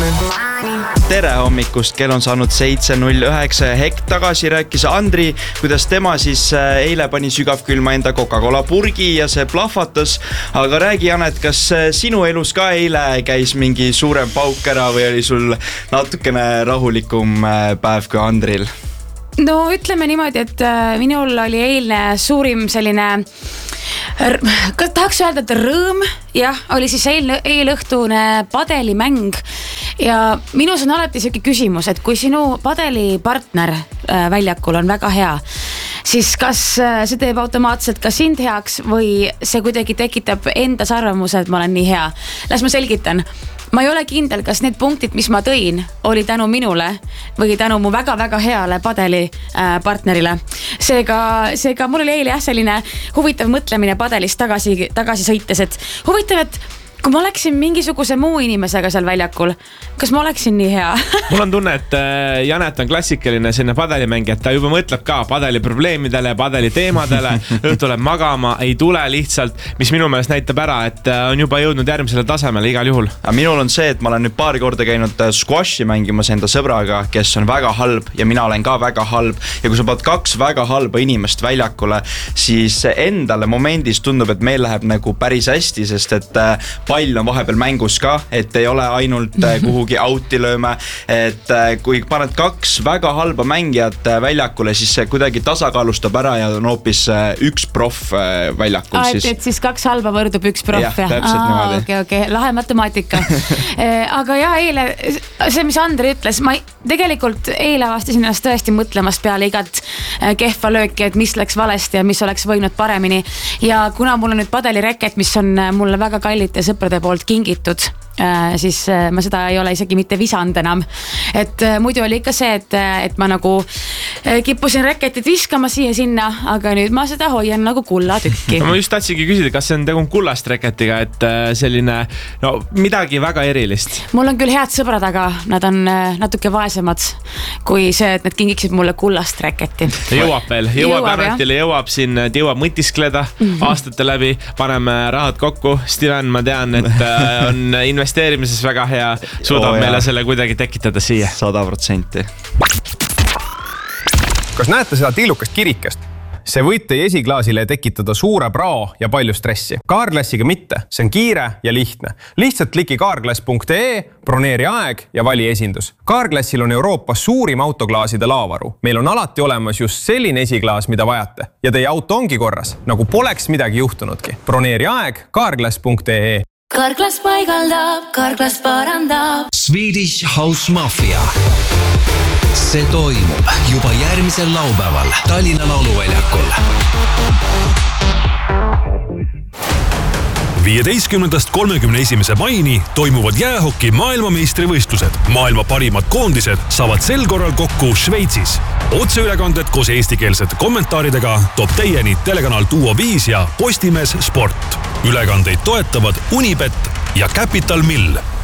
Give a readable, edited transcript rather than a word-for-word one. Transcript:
Tere hommikust, kell on saanud 7.09 ja hetk tagasi rääkis Andri, kuidas tema siis eile pani sügavkülma enda Coca-Cola purgi ja see plahvatas. Aga räägi, Janet, kas sinu elus ka eile käis mingi suurem pauk ära või oli sul natukene rahulikum päev kui Andril? No ütleme niimoodi, et minul oli eilne suurim selline, tahaks öelda, et rõõm, jah, oli siis eilõhtune padelimäng ja minus on alati selline küsimus, et kui sinu padelipartner väljakul on väga hea, siis kas see teeb automaatselt ka sind heaks või see kuidagi tekitab endas arvamuse, et ma olen nii hea? Las ma selgitan. Ma ei ole kindel, kas need punktid, mis ma tõin, oli tänu minule või tänu mu väga-väga heale padeli partnerile. Seega mul oli eile jah selline huvitav mõtlemine padelist tagasi sõites, et huvitav, et kui ma oleksin mingisuguse muu inimesega seal väljakul, kas ma oleksin nii hea? Mul on tunne, et Janet on klassikaline selline padelimäng, et ta juba mõtleb ka padeli probleemidele, padeli teemadele, õhtu läheb magama, ei tule lihtsalt, mis minu meelest näitab ära, et on juba jõudnud järgmisele tasemele igal juhul. Minul on see, et ma olen nüüd paari korda käinud squashi mängimas enda sõbraga, kes on väga halb ja mina olen ka väga halb. Ja kui sa paned kaks väga halba inimest väljakule, siis endale momendis tundub, et meil läheb nagu päris hästi, sest et pall on vahepeal mängus ka, et ei ole ainult kuhugi out'i lööme, et kui paned kaks väga halba mängijat väljakule, siis see kuidagi tasakaalustab ära ja on hoopis üks proff väljakul. Et siis kaks halba võrdub üks proff. Jah, täpselt niimoodi. Okay. Lahe matemaatika. Aga jah, eile, see mis Andri ütles, ma tegelikult eile avastasin ennast tõesti mõtlemast peale igat kehva lööki, et mis läks valesti ja mis oleks võinud paremini. Ja kuna mul on nüüd padelireket, mis on mulle väga kallite sõprade poolt kingitud, siis ma seda ei ole isegi mitte visand enam. Et muidu oli ikka see, et ma nagu kippusin reketit viskama siia sinna, aga nüüd ma seda hoian nagu kullatükki. Ma just tahtsingi küsida, kas see on tegu kullast reketiga, et selline midagi väga erilist. Mul on küll head sõbrad, aga nad on natuke vaesemad kui see, et nad kingiksid mulle kullast reketi. Jõuab veel, jõuab Janetile, jõuab siin, jõuab mõtiskleda aastate läbi, paneme rahad kokku. Steven, ma tean, et on investeerimises väga hea, suudab meile selle kuidagi tekitada siia. 100%. Kas näete seda tillukast kirikest? See võib teie esiklaasile tekitada suure brao ja palju stressi. Carglassiga mitte, see on kiire ja lihtne. Lihtsalt kliki carglass.ee, broneeri aeg ja vali esindus. Carglassil on Euroopas suurim autoklaaside laavaru. Meil on alati olemas just selline esiklaas, mida vajate. Ja teie auto ongi korras, nagu poleks midagi juhtunudki. Broneeri aeg carglass.ee. Carglass paigaldab, Carglass parandab. Swedish House Mafia. See toimub juba järgmisel laupäeval Tallinna Lauluväljakul. 15.–31. maini toimuvad jäähoki maailmameistrivõistlused. Maailma parimad koondised saavad sel korral kokku Šveitsis. Otseülekanded koos eestikeelsete kommentaaridega toob teieni telekanal Duo 5 ja Postimees Sport. Ülekandeid toetavad Unibet ja Capital Mill.